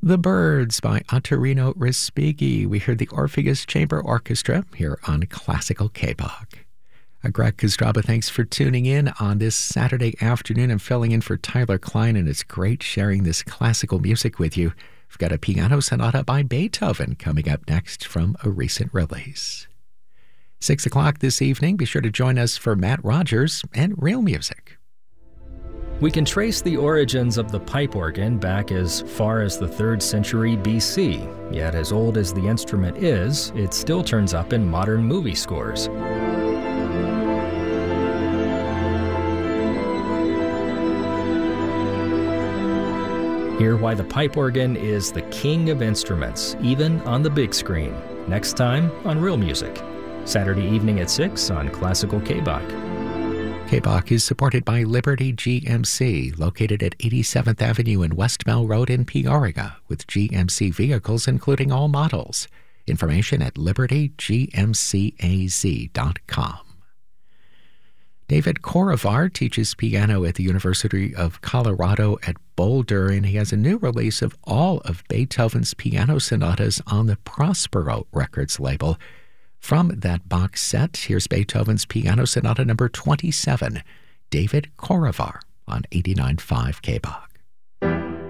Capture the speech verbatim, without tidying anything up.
The Birds by Ottorino Respighi. We heard the Orpheus Chamber Orchestra here on Classical K-Bach. Uh, Greg Kostraba, thanks for tuning in on this Saturday afternoon and filling in for Tyler Klein, and it's great sharing this classical music with you. We've got a piano sonata by Beethoven coming up next from a recent release. Six o'clock this evening, be sure to join us for Matt Rogers and Real Music. We can trace the origins of the pipe organ back as far as the third century B C, yet as old as the instrument is, it still turns up in modern movie scores. Hear why the pipe organ is the king of instruments, even on the big screen, next time on Real Music, Saturday evening at six on Classical K-Bach. K-Bach is supported by Liberty G M C, located at eighty-seventh Avenue and West Mill Road in Peoria, with G M C vehicles including all models. Information at liberty g m c a z dot com. David Korovar teaches piano at the University of Colorado at Boulder, and he has a new release of all of Beethoven's piano sonatas on the Prospero Records label. From that box set, here's Beethoven's Piano Sonata number twenty-seven, David Korovar on eighty-nine point five K-Bach.